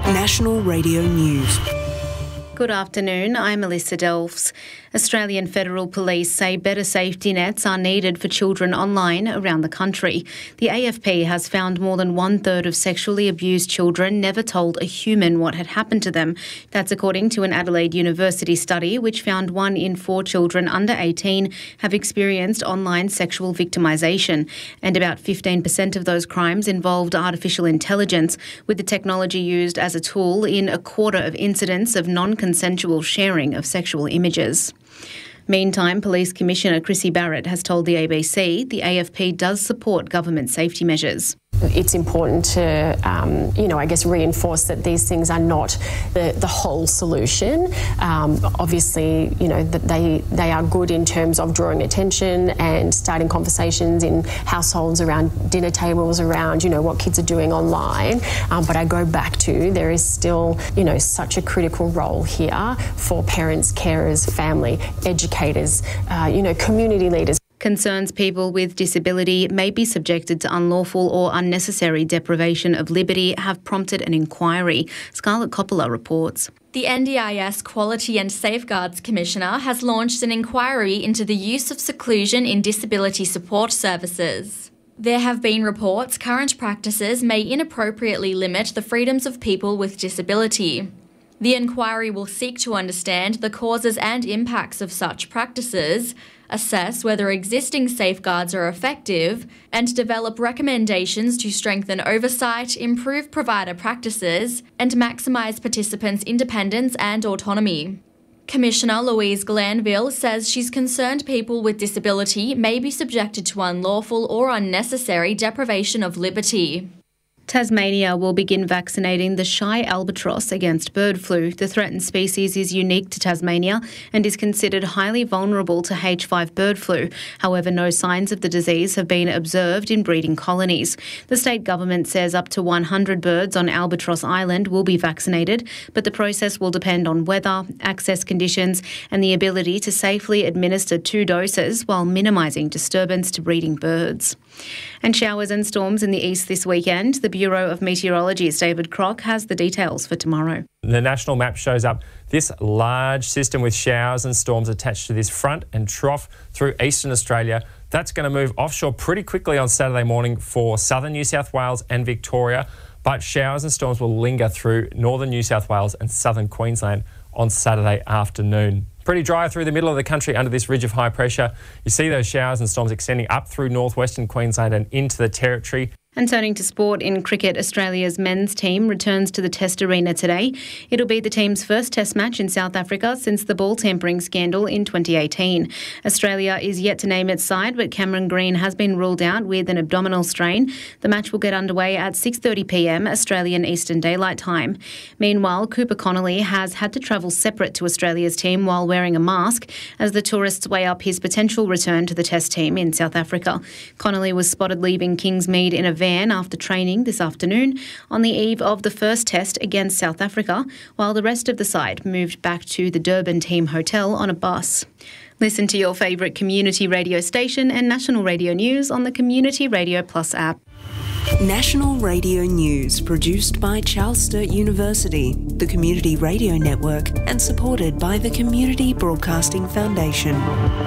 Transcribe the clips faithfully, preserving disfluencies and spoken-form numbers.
National Radio News. Good afternoon, I'm Melissa Delfs. Australian Federal Police say better safety nets are needed for children online around the country. The A F P has found more than one-third of sexually abused children never told a human what had happened to them. That's according to an Adelaide University study which found one in four children under eighteen have experienced online sexual victimisation. And about fifteen percent of those crimes involved artificial intelligence, with the technology used as a tool in a quarter of incidents of non-consensual sharing of sexual images. Meantime, Police Commissioner Chrissy Barrett has told the A B C the A F P does support government safety measures. It's important to, um, you know, I guess reinforce that these things are not the, the whole solution. Um, obviously, you know, that they, they are good in terms of drawing attention and starting conversations in households around dinner tables, around, you know, what kids are doing online. Um, but I go back to there is still, you know, such a critical role here for parents, carers, family, educators, uh, you know, community leaders. Concerns people with disability may be subjected to unlawful or unnecessary deprivation of liberty have prompted an inquiry. Scarlett Coppola reports. The N D I S Quality and Safeguards Commissioner has launched an inquiry into the use of seclusion in disability support services. There have been reports current practices may inappropriately limit the freedoms of people with disability. The inquiry will seek to understand the causes and impacts of such practices, assess whether existing safeguards are effective, and develop recommendations to strengthen oversight, improve provider practices, and maximise participants' independence and autonomy. Commissioner Louise Glanville says she's concerned people with disability may be subjected to unlawful or unnecessary deprivation of liberty. Tasmania will begin vaccinating the shy albatross against bird flu. The threatened species is unique to Tasmania and is considered highly vulnerable to H five bird flu. However, no signs of the disease have been observed in breeding colonies. The state government says up to one hundred birds on Albatross Island will be vaccinated, but the process will depend on weather, access conditions and the ability to safely administer two doses while minimising disturbance to breeding birds. And showers and storms in the east this weekend. The Bureau of Meteorology's David Crock has the details for tomorrow. The national map shows up this large system with showers and storms attached to this front and trough through eastern Australia. That's going to move offshore pretty quickly on Saturday morning for southern New South Wales and Victoria, but showers and storms will linger through northern New South Wales and southern Queensland on Saturday afternoon. Pretty dry through the middle of the country under this ridge of high pressure. You see those showers and storms extending up through northwestern Queensland and into the Territory. And turning to sport in cricket, Australia's men's team returns to the Test Arena today. It'll be the team's first Test match in South Africa since the ball tampering scandal in twenty eighteen. Australia is yet to name its side, but Cameron Green has been ruled out with an abdominal strain. The match will get underway at six thirty p m Australian Eastern Daylight Time. Meanwhile, Cooper Connolly has had to travel separate to Australia's team while wearing a mask as the tourists weigh up his potential return to the Test team in South Africa. Connolly was spotted leaving Kingsmead in a van after training this afternoon on the eve of the first Test against South Africa, while the rest of the side moved back to the Durban team hotel on a bus. Listen to your favourite community radio station and national radio news on the Community Radio Plus app. National Radio News, produced by Charles Sturt University, the Community Radio Network, and supported by the Community Broadcasting Foundation.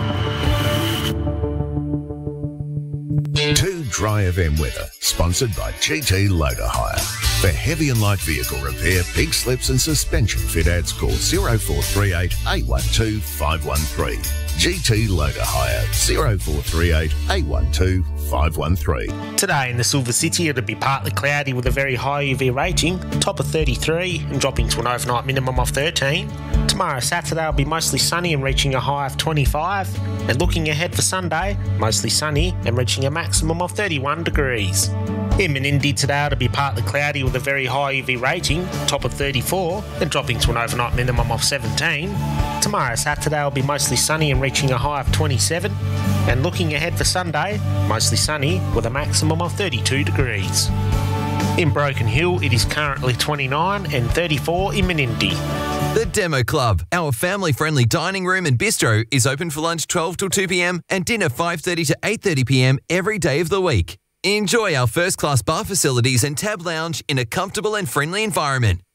Two Dry F M weather, sponsored by G T Loader Hire. For heavy and light vehicle repair, big slips and suspension fit outs, call zero four three eight, eight one two, five one three. G T Loader Hire, zero four three eight, eight one two, five one three. Today in the Silver City, it'll be partly cloudy with a very high U V rating, top of thirty-three and dropping to an overnight minimum of thirteen. Tomorrow, Saturday, will be mostly sunny and reaching a high of twenty-five. And looking ahead for Sunday, mostly sunny and reaching a maximum of thirty-one degrees. In Menindee today, it'll be partly cloudy with a very high U V rating, top of thirty-four, and dropping to an overnight minimum of seventeen. Tomorrow, Saturday, will be mostly sunny and reaching a high of twenty-seven. And looking ahead for Sunday, mostly sunny with a maximum of thirty-two degrees. In Broken Hill, it is currently twenty-nine and thirty-four in Menindee. The Demo Club, our family-friendly dining room and bistro, is open for lunch twelve till two p m and dinner five thirty to eight thirty p m every day of the week. Enjoy our first-class bar facilities and tab lounge in a comfortable and friendly environment.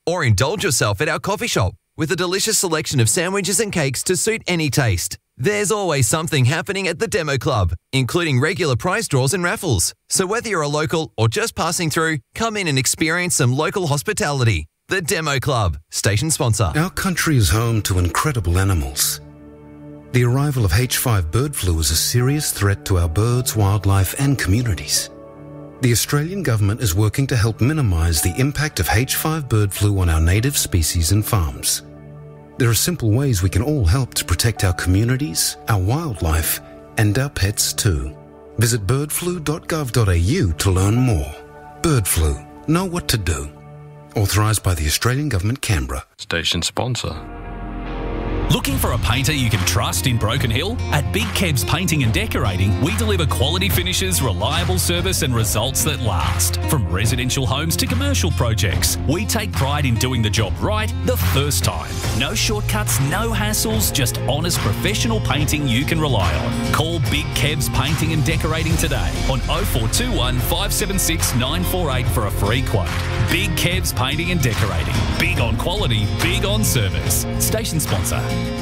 Or indulge yourself at our coffee shop with a delicious selection of sandwiches and cakes to suit any taste. There's always something happening at the Demo Club, including regular prize draws and raffles. So whether you're a local or just passing through, come in and experience some local hospitality. The Demo Club, station sponsor. Our country is home to incredible animals. The arrival of H five bird flu is a serious threat to our birds, wildlife and communities. The Australian government is working to help minimise the impact of H five bird flu on our native species and farms. There are simple ways we can all help to protect our communities, our wildlife and our pets too. Visit bird flu dot gov dot a u to learn more. Bird flu. Know what to do. Authorised by the Australian Government, Canberra. Station sponsor. Looking for a painter you can trust in Broken Hill? At Big Kebs Painting and Decorating, we deliver quality finishes, reliable service and results that last. From residential homes to commercial projects, we take pride in doing the job right the first time. No shortcuts, no hassles, just honest professional painting you can rely on. Call Big Kebs Painting and Decorating today on oh four two one, five seven six, nine four eight for a free quote. Big Kebs Painting and Decorating. Big on quality, big on service. Station sponsor.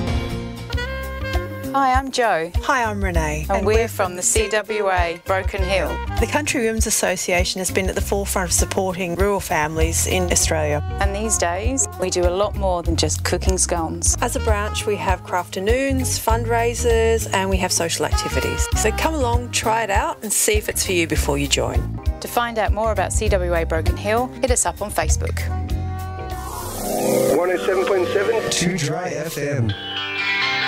Hi, I'm Jo. Hi, I'm Renee. And, and we're, we're from the C W A Broken Hill. The Country Women's Association has been at the forefront of supporting rural families in Australia. And these days, we do a lot more than just cooking scones. As a branch, we have crafternoons, fundraisers, and we have social activities. So come along, try it out, and see if it's for you before you join. To find out more about C W A Broken Hill, hit us up on Facebook. one oh seven point seven Two Dry F M.